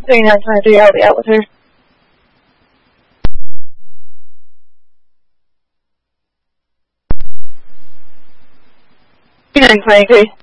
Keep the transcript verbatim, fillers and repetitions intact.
twenty-nine twenty-three, I'll be out with her. twenty-nine twenty-three.